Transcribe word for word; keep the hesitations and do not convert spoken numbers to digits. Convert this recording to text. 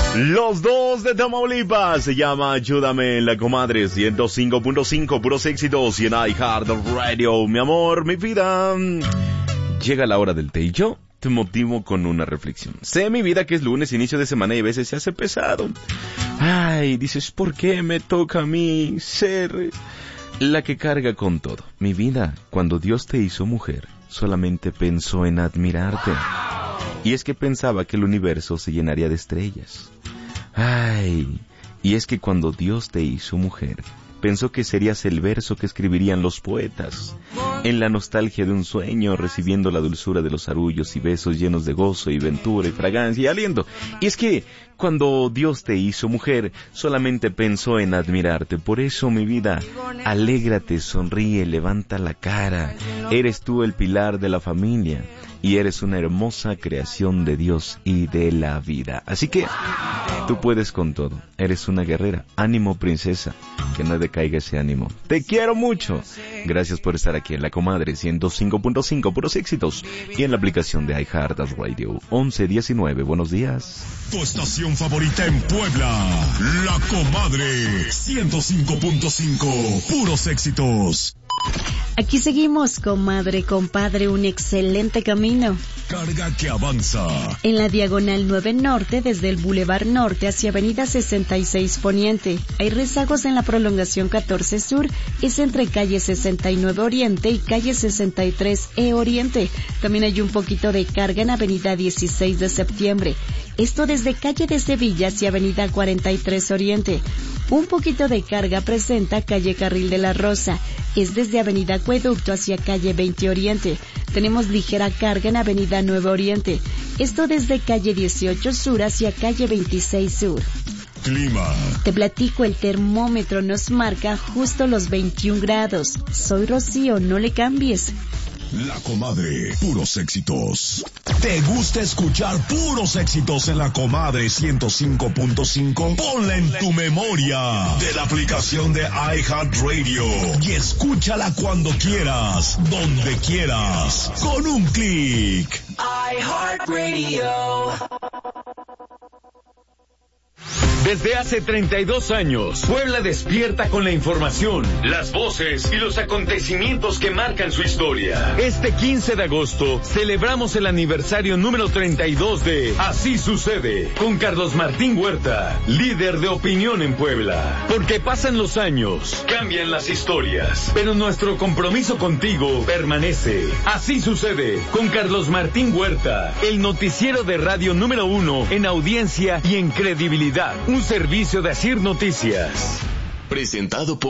Los dos de Tamaulipas, se llama Ayúdame, la comadre, ciento cinco punto cinco, puros éxitos y en iHeartRadio. Mi amor, mi vida. Llega la hora del té y yo te motivo con una reflexión. Sé, mi vida, que es lunes, inicio de semana y a veces se hace pesado. Ay, dices, ¿por qué me toca a mí ser la que carga con todo? Mi vida, cuando Dios te hizo mujer, solamente pensó en admirarte. Y es que pensaba que el universo se llenaría de estrellas. Ay, y es que cuando Dios te hizo mujer, pensó que serías el verso que escribirían los poetas, en la nostalgia de un sueño, recibiendo la dulzura de los arrullos y besos llenos de gozo y ventura y fragancia y aliento. Y es que cuando Dios te hizo mujer, solamente pensó en admirarte. Por eso, mi vida, alégrate, sonríe, levanta la cara. Eres tú el pilar de la familia y eres una hermosa creación de Dios y de la vida. Así que tú puedes con todo. Eres una guerrera. Ánimo, princesa. Que no decaiga ese ánimo. Te quiero mucho. Gracias por estar aquí en La Comadre ciento cinco punto cinco, puros éxitos. Y en la aplicación de iHeartRadio. once diecinueve, buenos días. Tu estación favorita en Puebla. La Comadre ciento cinco punto cinco, puros éxitos. Aquí seguimos, comadre, compadre, un excelente camino. Carga que avanza. En la Diagonal nueve Norte, desde el Boulevard Norte hacia Avenida sesenta y seis Poniente. Hay rezagos en la prolongación catorce Sur, es entre calle sesenta y nueve Oriente y calle sesenta y tres E Oriente. También hay un poquito de carga en Avenida dieciséis de Septiembre. Esto desde calle de Sevilla hacia Avenida cuarenta y tres Oriente. Un poquito de carga presenta calle Carril de la Rosa. Es desde Avenida Acueducto hacia calle veinte Oriente. Tenemos ligera carga en Avenida nueve Oriente. Esto desde calle dieciocho Sur hacia calle veintiséis Sur. Clima. Te platico, el termómetro nos marca justo los veintiún grados. Soy Rocío, no le cambies. La Comadre, puros éxitos. ¿Te gusta escuchar puros éxitos en La Comadre ciento cinco punto cinco? Ponla en tu memoria de la aplicación de iHeartRadio y escúchala cuando quieras, donde quieras, con un clic. iHeartRadio. Desde hace treinta y dos años, Puebla despierta con la información, las voces y los acontecimientos que marcan su historia. Este quince de agosto celebramos el aniversario número treinta y dos de Así Sucede, con Carlos Martín Huerta, líder de opinión en Puebla. Porque pasan los años, cambian las historias, pero nuestro compromiso contigo permanece. Así Sucede, con Carlos Martín Huerta, el noticiero de radio número uno en audiencia y en credibilidad. Un servicio de Asir Noticias. Presentado por